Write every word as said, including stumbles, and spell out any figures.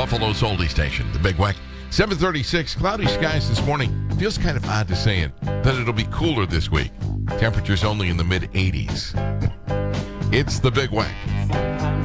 Buffalo's oldie station, the Big Wack. seven thirty-six, cloudy skies this morning. Feels kind of odd to say it, that it'll be cooler this week. Temperatures only in the mid eighties. It's the Big Wack.